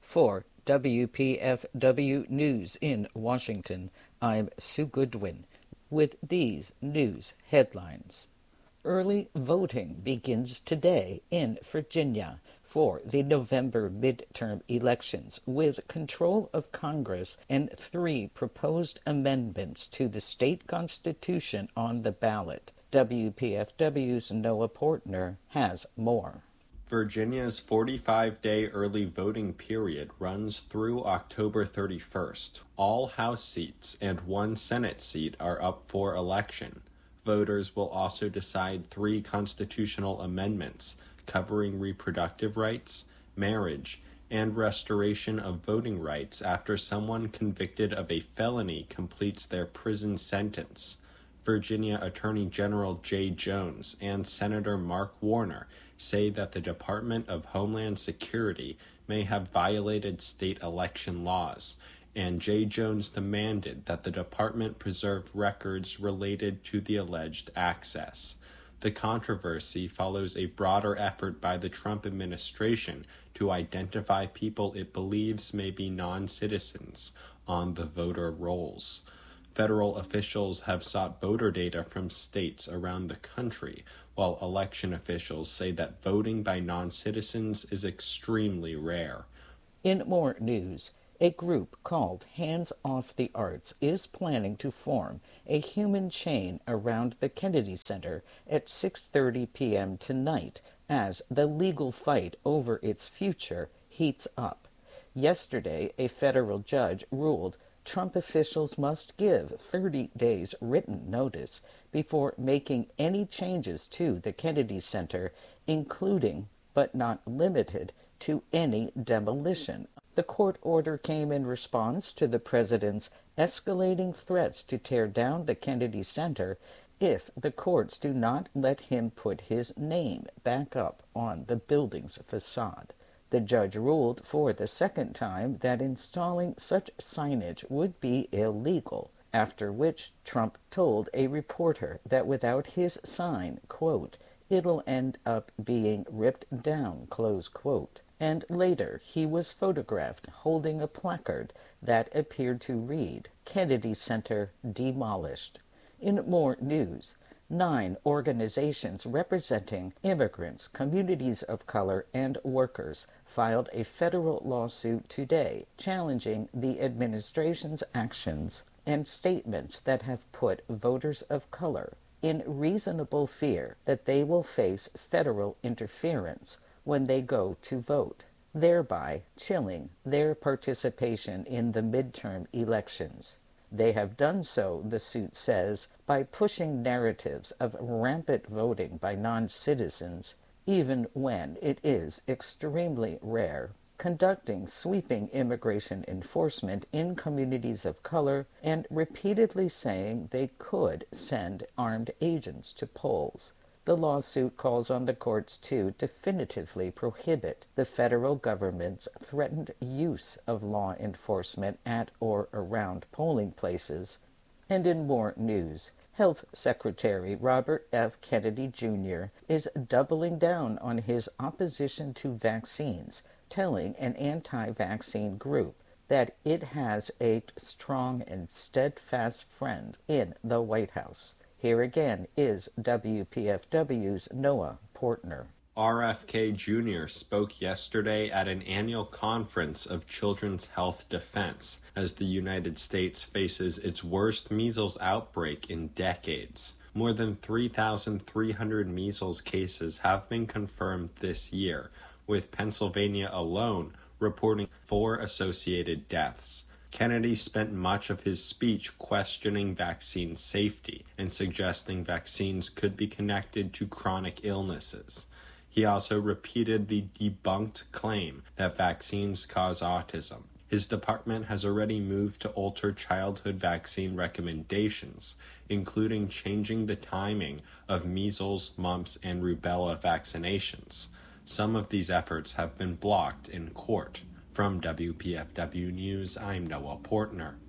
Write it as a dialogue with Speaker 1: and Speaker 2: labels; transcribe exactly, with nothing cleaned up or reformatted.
Speaker 1: For W P F W News in Washington, I'm Sue Goodwin with these news headlines. Early voting begins today in Virginia for the November midterm elections, with control of Congress and three proposed amendments to the state constitution on the ballot. W P F W's Noah Portner has more.
Speaker 2: Virginia's forty-five day early voting period runs through October thirty-first. All House seats and one Senate seat are up for election. Voters will also decide three constitutional amendments covering reproductive rights, marriage, and restoration of voting rights after someone convicted of a felony completes their prison sentence. Virginia Attorney General Jay Jones and Senator Mark Warner say that the Department of Homeland Security may have violated state election laws, and Jay Jones demanded that the department preserve records related to the alleged access. The controversy follows a broader effort by the Trump administration to identify people it believes may be non-citizens on the voter rolls. Federal officials have sought voter data from states around the country, while election officials say that voting by non-citizens is extremely rare.
Speaker 1: In more news, a group called Hands Off the Arts is planning to form a human chain around the Kennedy Center at six thirty p.m. tonight as the legal fight over its future heats up. Yesterday, a federal judge ruled Trump officials must give thirty days written notice before making any changes to the Kennedy Center, including, but not limited to, any demolition. The court order came in response to the president's escalating threats to tear down the Kennedy Center if the courts do not let him put his name back up on the building's facade. The judge ruled for the second time that installing such signage would be illegal, after which Trump told a reporter that without his sign, quote, it'll end up being ripped down, close quote. And later he was photographed holding a placard that appeared to read, Kennedy Center demolished. In more news, nine organizations representing immigrants, communities of color, and workers filed a federal lawsuit today challenging the administration's actions and statements that have put voters of color in reasonable fear that they will face federal interference when they go to vote, thereby chilling their participation in the midterm elections. They have done so, the suit says, by pushing narratives of rampant voting by non-citizens, even when it is extremely rare, conducting sweeping immigration enforcement in communities of color, and repeatedly saying they could send armed agents to polls. The lawsuit calls on the courts to definitively prohibit the federal government's threatened use of law enforcement at or around polling places. And in more news, Health Secretary Robert F. Kennedy Junior is doubling down on his opposition to vaccines, telling an anti-vaccine group that it has a strong and steadfast friend in the White House. Here again is W P F W's Noah Portner.
Speaker 2: R F K Junior spoke yesterday at an annual conference of Children's Health Defense as the United States faces its worst measles outbreak in decades. More than three thousand three hundred measles cases have been confirmed this year, with Pennsylvania alone reporting four associated deaths. Kennedy spent much of his speech questioning vaccine safety and suggesting vaccines could be connected to chronic illnesses. He also repeated the debunked claim that vaccines cause autism. His department has already moved to alter childhood vaccine recommendations, including changing the timing of measles, mumps, and rubella vaccinations. Some of these efforts have been blocked in court. From W P F W News, I'm Noah Portner.